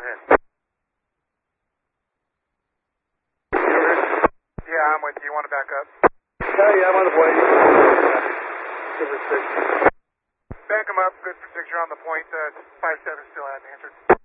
ahead. Yeah, I'm with you. You want to back up? Yeah, I'm on the way. Give her 6. Back him up. Good for 6. You're on the point. 5-7 still hasn't answered.